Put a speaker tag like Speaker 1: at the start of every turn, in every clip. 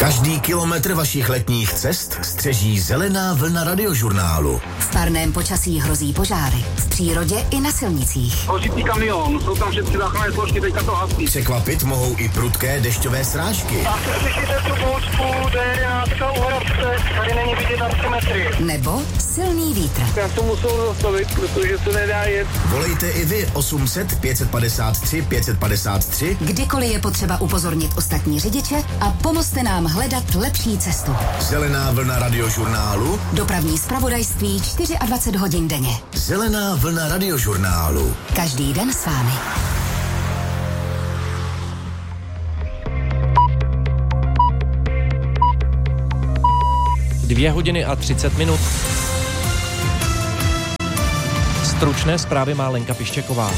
Speaker 1: Každý kilometr vašich letních cest střeží zelená vlna radiožurnálu.
Speaker 2: V parném počasí hrozí požáry. V přírodě i na silnicích.
Speaker 3: Hořící kamion, jsou tam všechny záchranné složky, teďka to hasí.
Speaker 1: Překvapit mohou i prudké dešťové srážky.
Speaker 3: A slyšíte tu bouřku, D11 u Hradce, tady není vidět na 3 metry.
Speaker 2: Nebo silný vítr.
Speaker 3: Já to musel zastavit, protože se nedá jet.
Speaker 1: Volejte i vy 800 553 553.
Speaker 2: Kdykoliv je potřeba upozornit ostatní řidiče a pomozte nám hledat lepší cestu.
Speaker 1: Zelená vlna radiožurnálu.
Speaker 2: Dopravní zpravodajství 24 hodin denně.
Speaker 1: Zelená vlna radiožurnálu.
Speaker 2: Každý den s vámi.
Speaker 4: Dvě hodiny a 30 minut. Stručné zprávy má Lenka Piščeková.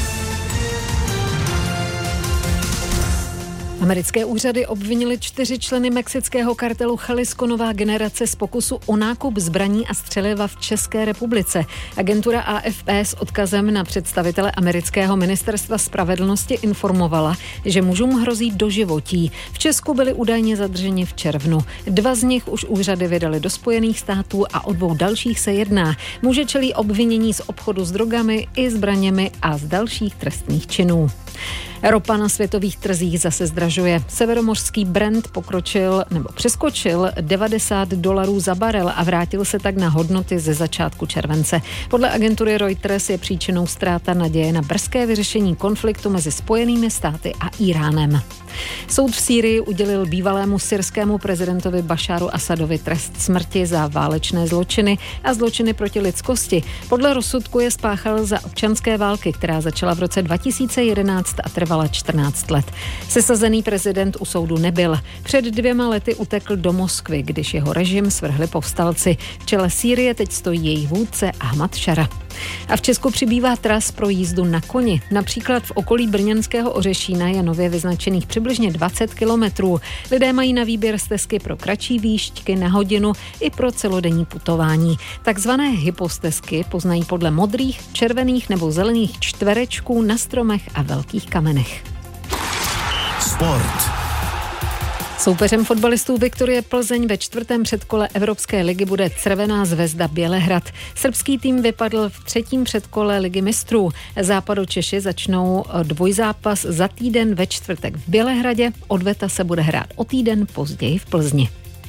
Speaker 5: Americké úřady obvinily 4 členy mexického kartelu Jalisco Nová generace z pokusu o nákup zbraní a střeliva v České republice. Agentura AFP s odkazem na představitele amerického ministerstva spravedlnosti informovala, že mužům hrozí doživotí. V Česku byli údajně zadrženi v červnu. 2 z nich už úřady vydali do Spojených států a o 2 dalších se jedná. Muži čelí obvinění z obchodu s drogami i zbraněmi a z dalších trestných činů. Ropa na světových trzích zase zdražuje. Severomořský Brent přeskočil $90 za barel a vrátil se tak na hodnoty ze začátku července. Podle agentury Reuters je příčinou ztráta naděje na brzké vyřešení konfliktu mezi Spojenými státy a Íránem. Soud v Sýrii udělil bývalému syrskému prezidentovi Bašáru Asadovi trest smrti za válečné zločiny a zločiny proti lidskosti. Podle rozsudku je spáchal za občanské války, která začala v roce 2011 a trvala 14 let. Sesazený prezident u soudu nebyl. Před 2 lety utekl do Moskvy, když jeho režim svrhli povstalci. V čele Sýrie teď stojí jejich vůdce Ahmad Šara. A v Česku přibývá tras pro jízdu na koni. Například v okolí brněnského Ořešína je nově vyznačených přibližně 20 kilometrů. Lidé mají na výběr stezky pro kratší výšťky na hodinu i pro celodenní putování. Takzvané hypostezky poznají podle modrých, červených nebo zelených čtverečků na stromech a velkých kamenech.
Speaker 1: Sport.
Speaker 5: Soupeřem fotbalistů Viktorie Plzeň ve 4. předkole Evropské ligy bude Crvená zvezda Bělehrad. Srbský tým vypadl v 3. předkole Ligy mistrů. Západočeši začnou dvojzápas za týden ve čtvrtek v Bělehradě. Odveta se bude hrát o týden později v Plzni.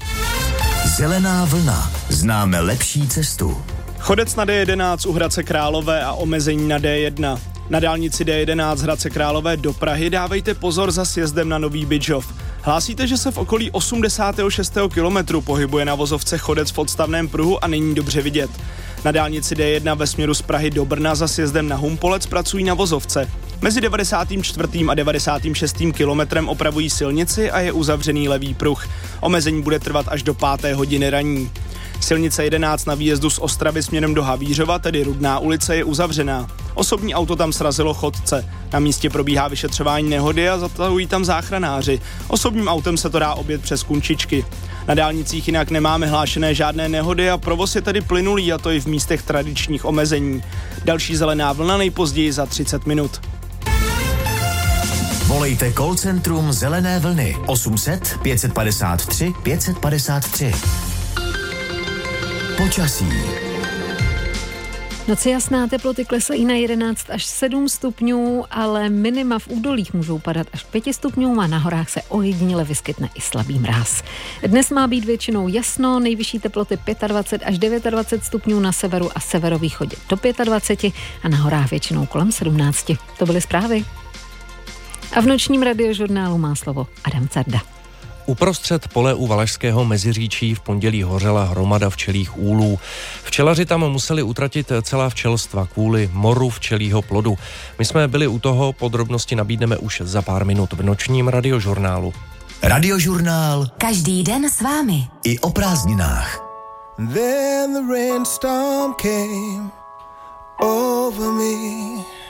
Speaker 1: Zelená vlna. Známe lepší cestu.
Speaker 6: Chodec na D11 u Hradce Králové a omezení na D1. Na dálnici D11 Hradce Králové do Prahy dávejte pozor za sjezdem na Nový Bydžov. Hlásíte, že se v okolí 86. kilometru pohybuje na vozovce chodec v odstavném pruhu a není dobře vidět. Na dálnici D1 ve směru z Prahy do Brna za sjezdem na Humpolec pracují na vozovce. Mezi 94. a 96. kilometrem opravují silnici a je uzavřený levý pruh. Omezení bude trvat až do 5. hodiny ranní. Silnice 11 na výjezdu z Ostravy směrem do Havířova, tedy Rudná ulice, je uzavřená. Osobní auto tam srazilo chodce. Na místě probíhá vyšetřování nehody a zatahují tam záchranáři. Osobním autem se to dá objet přes Kunčičky. Na dálnicích jinak nemáme hlášené žádné nehody a provoz je tedy plynulý, a to i v místech tradičních omezení. Další zelená vlna nejpozději za 30 minut.
Speaker 1: Volejte call centrum Zelené vlny 800 553 553. Počasí.
Speaker 5: Noc je jasná, teploty klesají na 11 až 7 stupňů, ale minima v údolích můžou padat až 5 stupňů a na horách se ojediněle vyskytne i slabý mráz. Dnes má být většinou jasno, nejvyšší teploty 25 až 29 stupňů na severu a severovýchodě do 25 a na horách většinou kolem 17. To byly zprávy. A v nočním radiožurnálu má slovo Adam Carda.
Speaker 4: Uprostřed pole u Valašského Meziříčí v pondělí hořela hromada včelích úlů. Včelaři tam museli utratit celá včelstva kvůli moru včelího plodu. My jsme byli u toho, podrobnosti nabídneme už za pár minut v nočním radiožurnálu.
Speaker 1: Radiožurnál.
Speaker 2: Každý den s vámi.
Speaker 1: I o prázdninách.
Speaker 7: Then the rainstorm came over me.